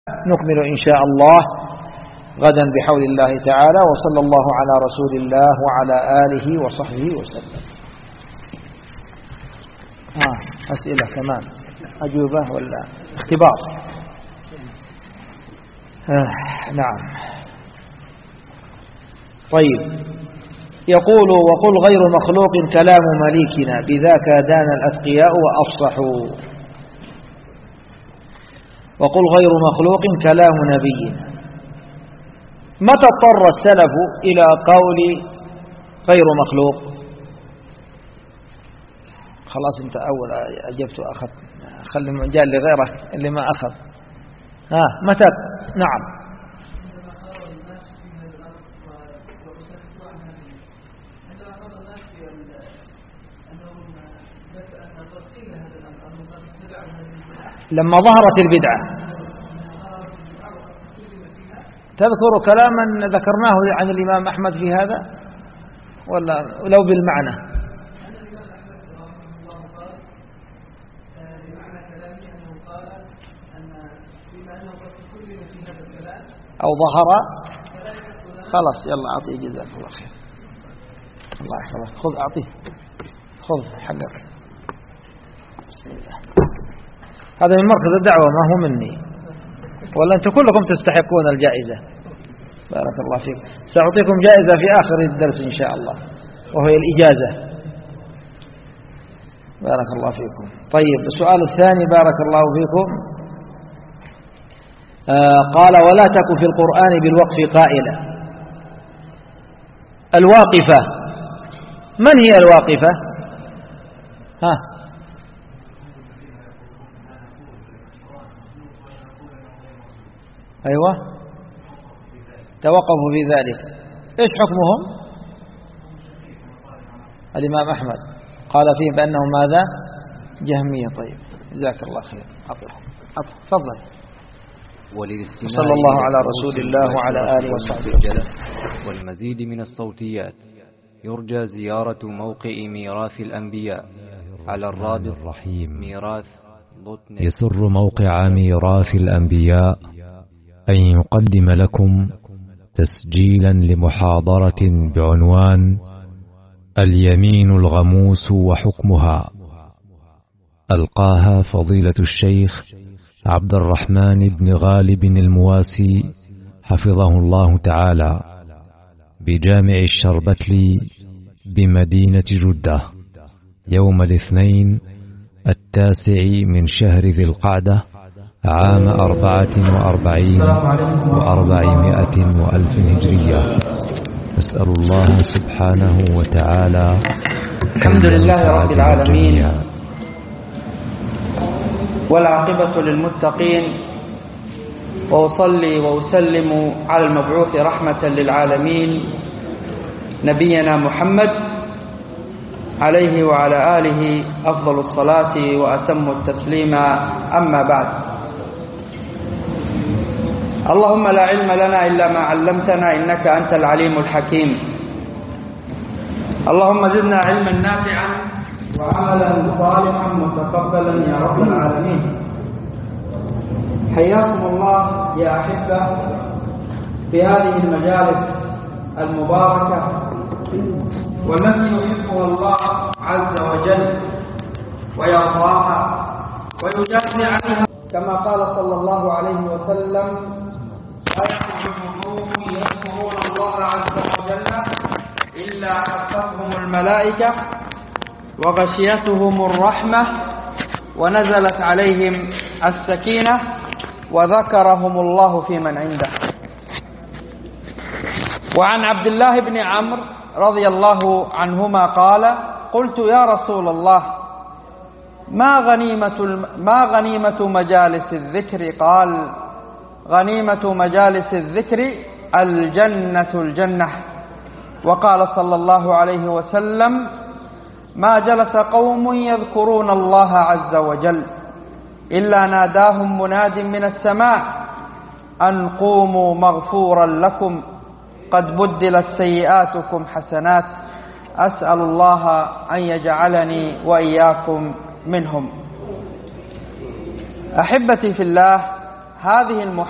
نكمل إن شاء الله غدا بحول الله تعالى. وصلى الله على رسول الله وعلى آله وصحبه وسلم. أسئلة كمان أجوبة ولا اختبار؟ نعم. طيب، يقول: وقل غير مخلوق كلام مليكنا بذاك دان الأتقياء وأفصحوا. وقل غير مخلوق كلام نبينا. متى اضطر السلف إلى قول غير مخلوق؟ خلاص انت أول أجبت وأخذت، خلي المجال لغيرك اللي ما أخذ. متى؟ نعم. لما ظهرت البدعة. تذكر كلاما ذكرناه عن الإمام أحمد في هذا ولا لو بالمعنى؟ أو ظهر. خلاص يلا أعطيه، جزاك الله خير. الله يحفظك. خذ أعطيه، خذ حقك. هذا من مركز الدعوة ما هو مني، ولا أنتم كلكم تستحقون الجائزة. بارك الله فيك. سأعطيكم جائزة في آخر الدرس إن شاء الله، وهي الإجازة. بارك الله فيكم. طيب، السؤال الثاني بارك الله فيكم. قال: ولا تك في القرآن بالوقف قائلة. الواقفة، من هي الواقفة؟ أيوة، توقفوا في ذلك. إيش حكمهم؟ الإمام أحمد قال فيه بأنه ماذا؟ جهمية. طيب، جزاك الله خير. تفضل. صلى الله على رسول الله وعلى آله وصحبه وسلم. والمزيد من الصوتيات يرجى زيارة موقع ميراث الأنبياء على الرابط ميراث.net. يسر موقع ميراث الأنبياء أن يقدم لكم تسجيلا لمحاضرة بعنوان اليمين الغموس وحكمها، ألقاها فضيلة الشيخ عبد الرحمن بن غالب المواسي حفظه الله تعالى بجامع الشربتلي بمدينة جدة يوم الاثنين 9 من شهر ذي القعدة عام 44 و400 وألف هجرية. نسأل الله سبحانه وتعالى. الحمد لله رب العالمين، والعاقبة للمتقين، وأصلي وأسلم على المبعوث رحمة للعالمين نبينا محمد عليه وعلى آله أفضل الصلاة وأتم التسليم. أما بعد، اللهم لا علم لنا إلا ما علمتنا إنك أنت العليم الحكيم. اللهم زدنا علما نافعا وعملا صالحا متقبلا يا رب العالمين. حياكم الله يا أحبة في هذه المجالس المباركة، والتي يحبها الله عز وجل ويرضاها ويجازي عنها، كما قال صلى الله عليه وسلم: لا يخرج قوم يذكرون الله عز وجل إلا حفتهم الملائكة وغشيتهم الرحمة ونزلت عليهم السكينة وذكرهم الله في من عنده. وعن عبد الله بن عمرو رضي الله عنهما قال: قلت يا رسول الله ما غنيمة مجالس الذكر؟ قال: غنيمة مجالس الذكر الجنة. وقال صلى الله عليه وسلم: ما جلس قوم يذكرون الله عز وجل إلا ناداهم مناد من السماء أن قوموا مغفورا لكم قد بدلت سيئاتكم حسنات. أسأل الله أن يجعلني وإياكم منهم. أحبتي في الله، هذه